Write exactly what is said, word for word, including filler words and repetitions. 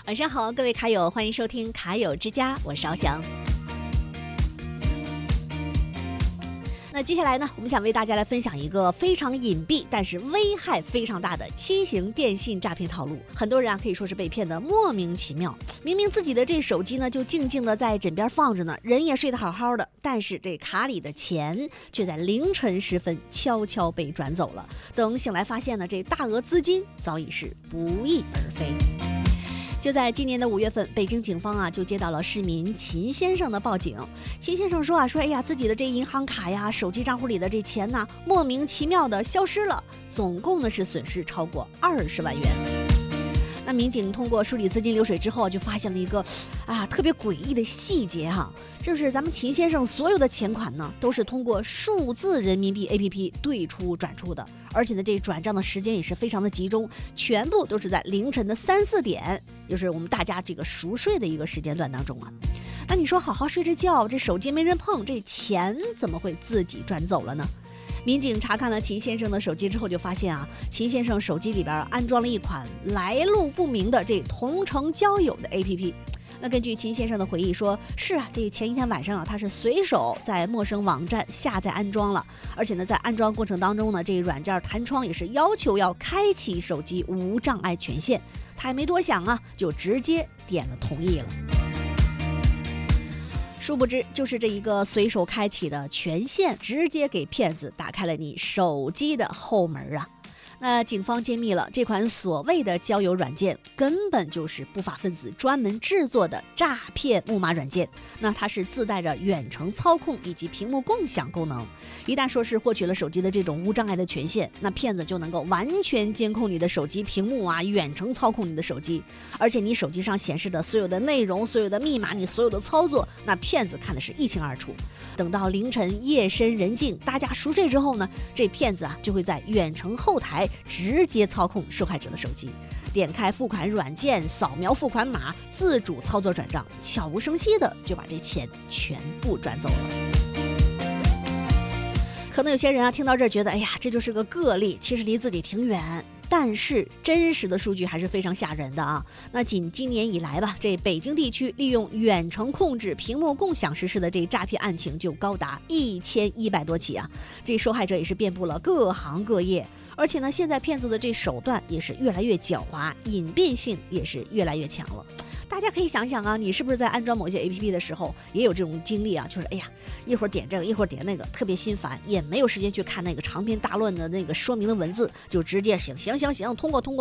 晚上好，各位卡友，欢迎收听卡友之家，我是翱翔。那接下来呢，我们想为大家来分享一个非常隐蔽但是危害非常大的新型电信诈骗套路。很多人啊可以说是被骗得莫名其妙，明明自己的这手机呢就静静的在枕边放着呢，人也睡得好好的，但是这卡里的钱却在凌晨时分悄悄被转走了。等醒来发现呢，这大额资金早已是不翼而飞。就在今年的五月份，北京警方啊就接到了市民秦先生的报警。秦先生说啊说，哎呀，自己的这银行卡呀、手机账户里的这钱呢，莫名其妙的消失了，总共呢是损失超过二十万元。那民警通过梳理资金流水之后，就发现了一个啊特别诡异的细节哈，就是咱们秦先生所有的钱款呢，都是通过数字人民币 A P P 对出转出的，而且呢，这转账的时间也是非常的集中，全部都是在凌晨的三四点，就是我们大家这个熟睡的一个时间段当中啊。那你说好好睡着觉，这手机没人碰，这钱怎么会自己转走了呢？民警查看了秦先生的手机之后，就发现啊，秦先生手机里边安装了一款来路不明的这同城交友的 A P P。那根据秦先生的回忆说，是啊，这前一天晚上啊，他是随手在陌生网站下载安装了，而且呢，在安装过程当中呢，这软件弹窗也是要求要开启手机无障碍权限，他也没多想啊，就直接点了同意了。殊不知，就是这一个随手开启的权限，直接给骗子打开了你手机的后门啊！那警方揭秘了这款所谓的交友软件，根本就是不法分子专门制作的诈骗木马软件。那它是自带着远程操控以及屏幕共享功能。一旦说是获取了手机的这种无障碍的权限，那骗子就能够完全监控你的手机屏幕啊，远程操控你的手机，而且你手机上显示的所有的内容、所有的密码、你所有的操作，那骗子看的是一清二楚。等到凌晨夜深人静，大家熟睡之后呢，这骗子啊就会在远程后台直接操控受害者的手机，点开付款软件，扫描付款码，自主操作转账，悄无声息的就把这钱全部转走了。可能有些人啊听到这儿觉得，哎呀，这就是个个例，其实离自己挺远。但是真实的数据还是非常吓人的啊！那仅今年以来吧，这北京地区利用远程控制屏幕共享实施的这诈骗案情就高达一千一百多起啊！这受害者也是遍布了各行各业，而且呢，现在骗子的这手段也是越来越狡猾，隐蔽性也是越来越强了。大家可以想想啊，你是不是在安装某些 A P P 的时候也有这种经历啊？就是哎呀，一会儿点这个，一会儿点那个，特别心烦，也没有时间去看那个长篇大论的那个说明的文字，就直接行行行行，通过通过。